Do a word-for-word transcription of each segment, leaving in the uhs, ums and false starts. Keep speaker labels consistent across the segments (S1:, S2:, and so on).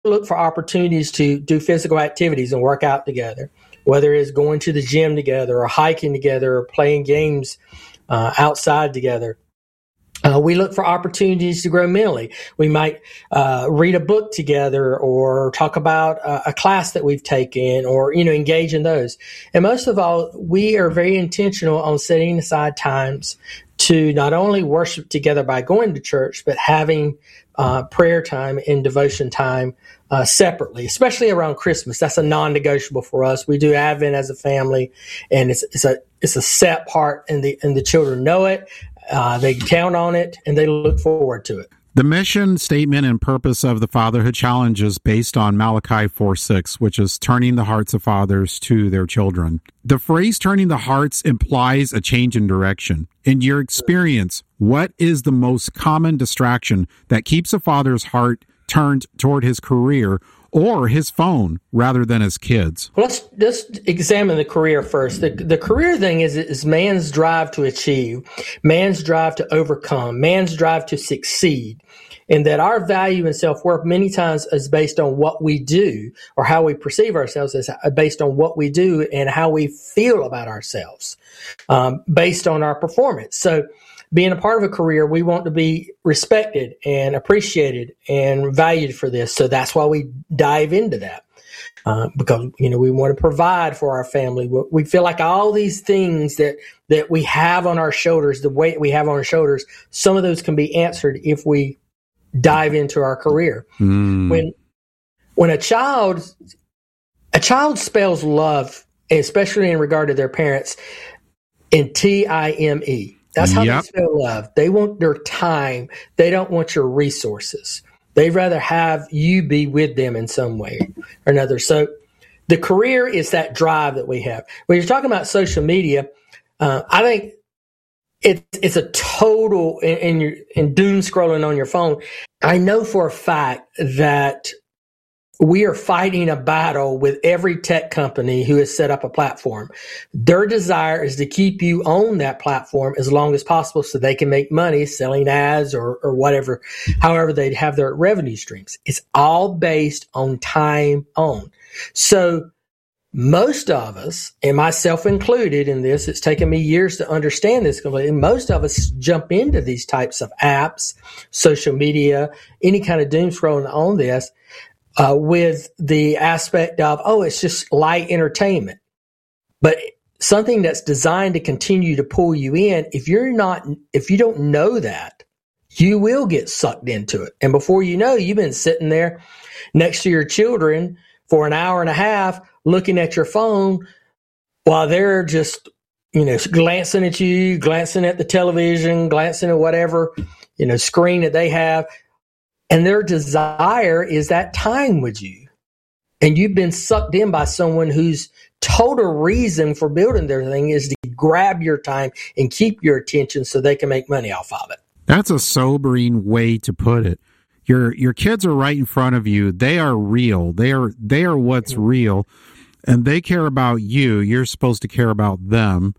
S1: look for opportunities to do physical activities and work out together, whether it's going to the gym together or hiking together or playing games uh, outside together. Uh, we look for opportunities to grow mentally. We might uh, read a book together or talk about a, a class that we've taken or, you know, engage in those. And most of all, we are very intentional on setting aside times to not only worship together by going to church, but having uh, prayer time and devotion time uh, separately, especially around Christmas. That's a non-negotiable for us. We do Advent as a family, and it's, it's a it's a set part, and the and the children know it. Uh, they count on it, and they look forward to it.
S2: The mission statement and purpose of the Fatherhood Challenge is based on Malachi four six, which is turning the hearts of fathers to their children. The phrase turning the hearts implies a change in direction. In your experience, what is the most common distraction that keeps a father's heart turned toward his career or his phone rather than his kids?
S1: Well, let's just examine the career first. The, the career thing is, is man's drive to achieve, man's drive to overcome, man's drive to succeed. And that our value and self-worth many times is based on what we do, or how we perceive ourselves is based on what we do and how we feel about ourselves, um, based on our performance. So being a part of a career, we want to be respected and appreciated and valued for this. So that's why we dive into that, uh, because, you know, we want to provide for our family. We feel like all these things that, that we have on our shoulders, the weight we have on our shoulders, some of those can be answered if we dive into our career. Mm. When, when a child, a child spells love, especially in regard to their parents, in T I M E. That's how yep. they spell love. They want their time. They don't want your resources. They'd rather have you be with them in some way or another. So the career is that drive that we have. When you're talking about social media, uh, I think it, it's a total, and you're in doom scrolling on your phone. I know for a fact that we are fighting a battle with every tech company who has set up a platform. Their desire is to keep you on that platform as long as possible so they can make money selling ads or, or whatever, however they have their revenue streams. It's all based on time on. So most of us, and myself included in this, it's taken me years to understand this completely. Most of us jump into these types of apps, social media, any kind of doom scrolling on this, Uh, with the aspect of, oh, it's just light entertainment. But something that's designed to continue to pull you in, if you're not, if you don't know that, you will get sucked into it. And before you know, you've been sitting there next to your children for an hour and a half looking at your phone while they're just, you know, glancing at you, glancing at the television, glancing at whatever, you know, screen that they have. And their desire is that time with you. And you've been sucked in by someone whose total reason for building their thing is to grab your time and keep your attention so they can make money off of it.
S2: That's a sobering way to put it. Your your kids are right in front of you. They are real. They are they are what's real. And they care about you. You're supposed to care about them.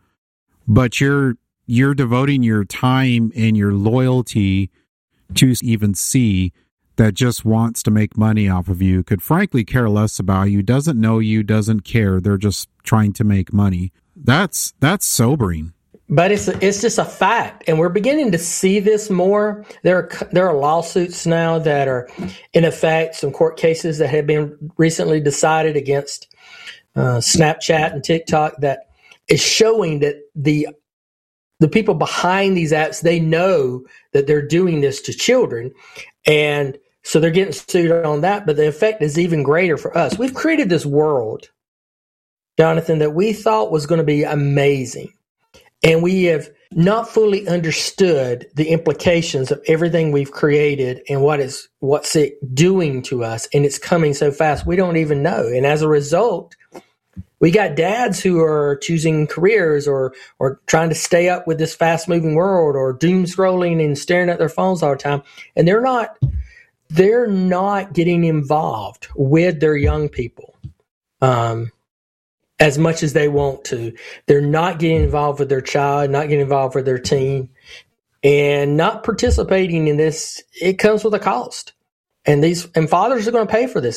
S2: But you're you're devoting your time and your loyalty to even see that just wants to make money off of you, could frankly care less about you, doesn't know you, doesn't care. They're just trying to make money. That's that's sobering.
S1: But it's it's just a fact, and we're beginning to see this more. There are there are lawsuits now that are in effect, some court cases that have been recently decided against uh, Snapchat and TikTok that is showing that the The people behind these apps, they know that they're doing this to children. And so they're getting sued on that. But the effect is even greater for us. We've created this world, Jonathan, that we thought was going to be amazing. And we have not fully understood the implications of everything we've created and what is what's it doing to us. And it's coming so fast, we don't even know. And as a result, we got dads who are choosing careers or or trying to stay up with this fast-moving world or doom scrolling and staring at their phones all the time. And they're not they're not getting involved with their young people um, as much as they want to. They're not getting involved with their child, not getting involved with their teen, and not participating in this. It comes with a cost. And these and fathers are going to pay for this.